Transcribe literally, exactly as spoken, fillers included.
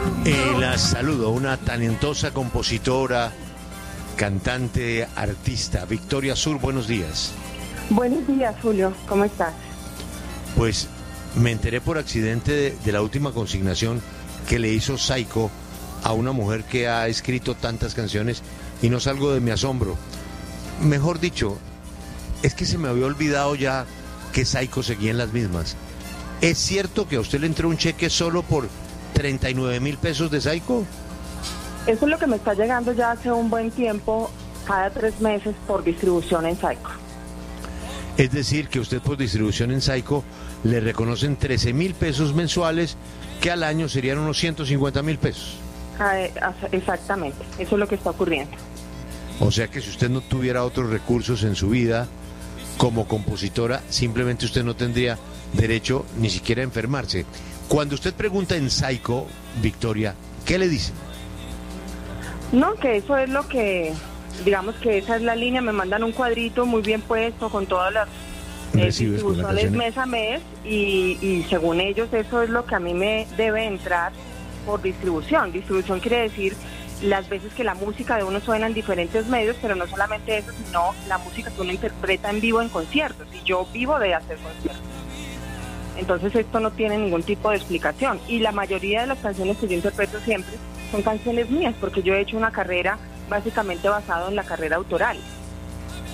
Eh, la saludo, una talentosa compositora, cantante, artista, Victoria Sur, buenos días. Buenos días, Julio, ¿cómo estás? Pues me enteré por accidente de, de la última consignación que le hizo Saiko a una mujer que ha escrito tantas canciones y no salgo de mi asombro. Mejor dicho, es que se me había olvidado ya que Saiko seguía en las mismas. ¿Es cierto que a usted le entró un cheque solo por treinta y nueve mil pesos de Saiko? Eso es lo que me está llegando ya hace un buen tiempo, cada tres meses por distribución en Saiko. Es decir, que usted por distribución en Saiko le reconocen trece mil pesos mensuales, que al año serían unos ciento cincuenta mil pesos. Ah, exactamente, eso es lo que está ocurriendo. O sea que si usted no tuviera otros recursos en su vida como compositora, simplemente usted no tendría derecho ni siquiera a enfermarse. Cuando usted pregunta en Saiko, Victoria, ¿qué le dicen? No, que eso es lo que, digamos que esa es la línea, me mandan un cuadrito muy bien puesto con todas las eh, distribuciones mes a mes y, y según ellos eso es lo que a mí me debe entrar por distribución. Distribución quiere decir las veces que la música de uno suena en diferentes medios, pero no solamente eso, sino la música que uno interpreta en vivo en conciertos, y yo vivo de hacer conciertos. Entonces esto no tiene ningún tipo de explicación, y la mayoría de las canciones que yo interpreto siempre son canciones mías, porque yo he hecho una carrera básicamente basada en la carrera autoral.